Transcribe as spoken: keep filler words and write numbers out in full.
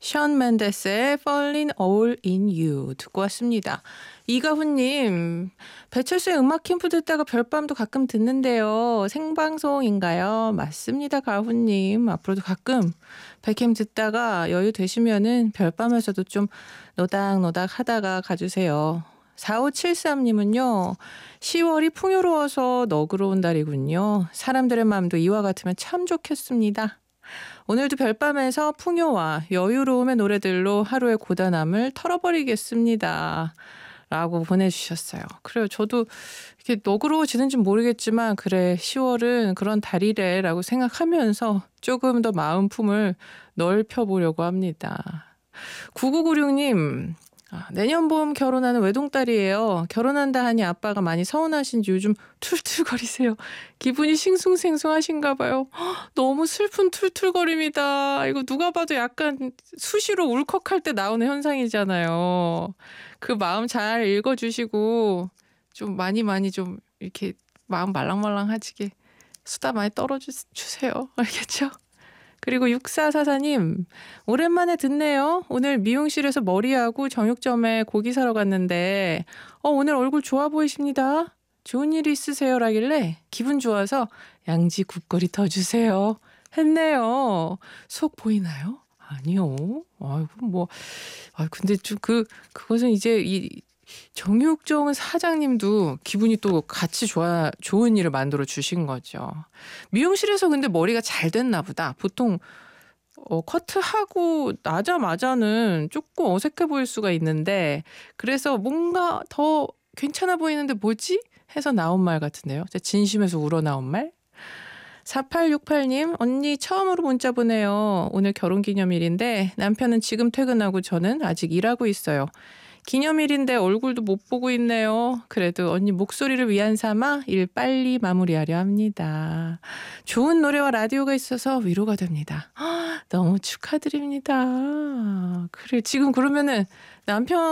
션 맨데스의 Falling All in You 듣고 왔습니다. 이가훈님, 배철수의 음악 캠프 듣다가 별밤도 가끔 듣는데요. 생방송인가요? 맞습니다, 가훈님. 앞으로도 가끔 백캠 듣다가 여유 되시면은 별밤에서도 좀 노닥노닥 하다가 가주세요. 사오칠삼님은요. 시월이 풍요로워서 너그러운 달이군요. 사람들의 마음도 이와 같으면 참 좋겠습니다. 오늘도 별밤에서 풍요와 여유로움의 노래들로 하루의 고단함을 털어버리겠습니다. 라고 보내주셨어요. 그래요. 저도 이렇게 너그러워지는지 모르겠지만 그래 시월은 그런 달이래 라고 생각하면서 조금 더 마음 품을 넓혀보려고 합니다. 구구구육님. 아, 내년 봄 결혼하는 외동딸이에요. 결혼한다 하니 아빠가 많이 서운하신지 요즘 툴툴거리세요. 기분이 싱숭생숭하신가 봐요. 헉, 너무 슬픈 툴툴거림이다. 이거 누가 봐도 약간 수시로 울컥할 때 나오는 현상이잖아요. 그 마음 잘 읽어주시고 좀 많이 많이 좀 이렇게 마음 말랑말랑하지게 수다 많이 떨어주세요. 알겠죠? 그리고 육사사사님 오랜만에 듣네요. 오늘 미용실에서 머리하고 정육점에 고기 사러 갔는데 어, 오늘 얼굴 좋아 보이십니다. 좋은 일 있으세요? 라길래 기분 좋아서 양지 국거리 더 주세요. 했네요. 속 보이나요? 아니요. 아이고 뭐 아 근데 좀 그 그것은 이제 이 정육점 사장님도 기분이 또 같이 좋아 좋은 일을 만들어 주신 거죠. 미용실에서 근데 머리가 잘 됐나 보다. 보통 어, 커트하고 나자마자는 조금 어색해 보일 수가 있는데 그래서 뭔가 더 괜찮아 보이는데 뭐지? 해서 나온 말 같은데요. 진심에서 우러나온 말. 사팔육팔님 언니 처음으로 문자 보내요. 오늘 결혼기념일인데 남편은 지금 퇴근하고 저는 아직 일하고 있어요. 기념일인데 얼굴도 못 보고 있네요. 그래도 언니 목소리를 위안 삼아 일 빨리 마무리하려 합니다. 좋은 노래와 라디오가 있어서 위로가 됩니다. 너무 축하드립니다. 그래 지금 그러면은 남편